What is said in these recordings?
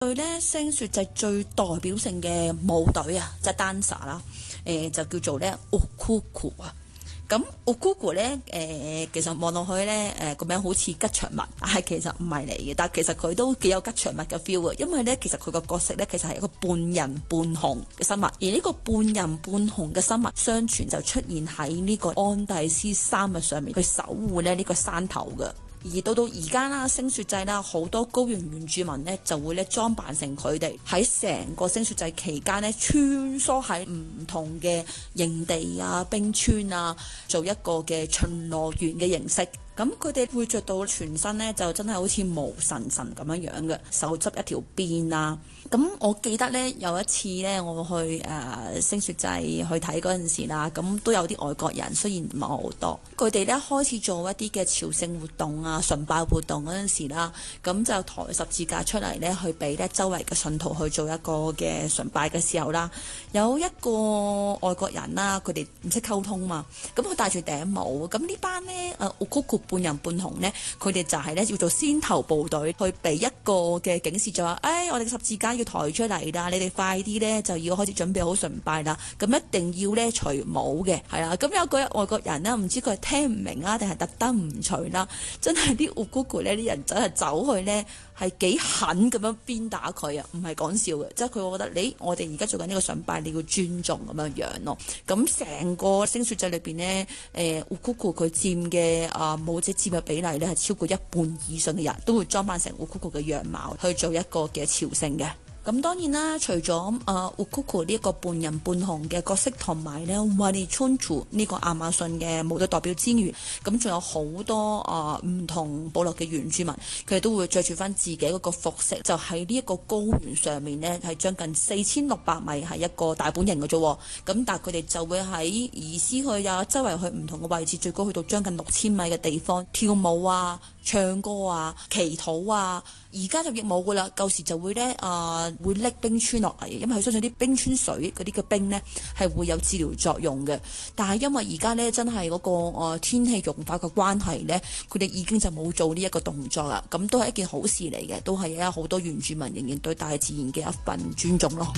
佢咧星雪祭最代表性嘅舞隊啊，即係 dancer 啦，就叫做咧 Ukuku 啊。咁 Ukuku 咧，其實望落去咧，個名好似吉祥物，但係其實唔係嚟嘅。但係其實佢都幾有吉祥物嘅 feel 嘅，因為咧其實佢個角色咧其實係一個半人半熊嘅生物，而呢個半人半熊嘅生物，相傳就出現喺呢個安第斯山脈上面去守護咧呢個山頭嘅。而到而家啦，星雪祭啦，好多高原原住民呢就會咧裝扮成佢哋喺成個星雪祭期間呢穿梭喺唔同嘅營地啊、冰川啊，做一個嘅巡邏員嘅形式。咁佢哋會着到全身呢，就真係好似毛神神咁樣樣嘅，手執一條鞭啊。咁我記得呢，有一次呢，我去星雪祭去睇嗰陣時啦，咁都有啲外國人，雖然唔係好多，佢哋呢開始做一啲嘅朝聖活動啊、崇拜活動嗰陣時啦，咁就抬十字架出嚟呢，去俾呢周圍嘅信徒去做一個嘅崇拜嘅時候啦，有一個外國人啦，佢哋唔識溝通嘛，咁佢戴住頂帽，咁呢班呢Ukuku半人半熊呢，佢哋就係呢要做先頭部隊，去俾一個嘅警示，就話：我哋嘅十字架要抬出嚟啦，你哋快啲呢就要開始準備好崇拜啦，咁一定要呢除帽嘅，係啦。咁有個外國人呢，唔知佢係聽唔明啊，定係特登唔除啦，真係啲Ukuku呢啲人真係走去呢，係幾狠咁樣鞭打佢啊，唔係講笑嘅，即係佢覺得我哋而家做緊呢個崇拜，你要尊重咁樣樣咯。咁成個星雪祭裏邊呢，Ukuku 佢佔嘅舞者佔嘅比例呢，係超過一半以上嘅人都會裝扮成Ukuku嘅樣貌去做一個嘅朝聖嘅。咁當然啦，除咗Ukuku 呢一個半人半熊嘅角色，同埋咧Wanichunchu呢個亞馬遜嘅舞隊代表之餘，咁仲有好多唔同部落嘅原住民，佢哋都會着住翻自己嗰個服飾，就喺呢一個高原上面呢，係將近4600米，係一個大本營嘅啫。咁但係佢哋就會喺移師去啊，周圍去唔同嘅位置，最高去到將近6000米嘅地方跳舞啊、唱歌啊、祈禱啊。而家就亦冇噶啦，舊時就會咧會拎冰川落嚟，因為佢相信啲冰川水嗰啲嘅冰呢係會有治療作用嘅。但係因為而家呢真係嗰個天氣融化嘅關係呢，佢哋已經就冇做呢一個動作啦。咁都係一件好事嚟嘅，都係有好多原住民仍然對大自然嘅一份尊重咯。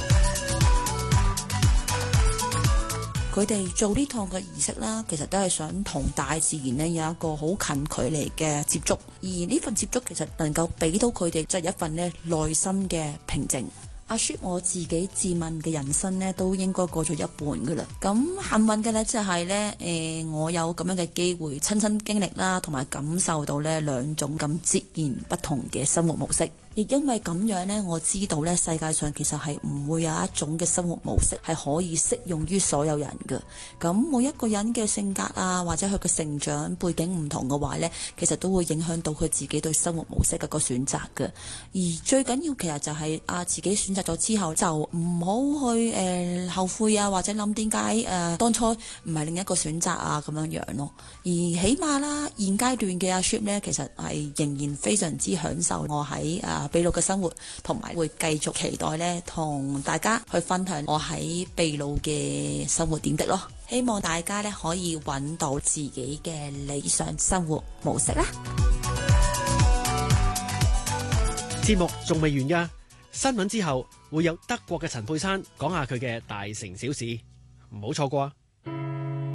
佢哋做呢趟嘅儀式啦，其實都係想同大自然呢有一個好近距離嘅接觸，而呢份接觸其實能夠俾到佢哋即係一份呢內心嘅平靜。阿雪我自己自問嘅人生呢，都應該過咗一半噶啦。咁幸運嘅呢，就係呢，我有咁樣嘅機會親身經歷啦，同埋感受到呢兩種咁截然不同嘅生活模式。亦因為咁樣呢，我知道呢世界上其實係唔會有一種嘅生活模式係可以適用於所有人嘅。咁每一個人嘅性格啊，或者佢嘅成長背景唔同嘅話呢，其實都會影響到佢自己對生活模式嘅個選擇嘅。而最緊要其實就係自己選擇咗之後，就唔好去後悔啊，或者諗點解當初唔係另一個選擇啊咁樣樣咯。而起碼啦，現階段嘅阿 Ship 呢，其實係仍然非常之享受我喺秘魯嘅生活，同埋會繼續期待呢同大家去分享我喺秘魯嘅生活點滴咯。希望大家呢可以揾到自己嘅理想生活模式啦。 節目仲未完㗎，新聞之後會有德國嘅陳佩珊講下佢嘅大城小事，唔好錯過啊！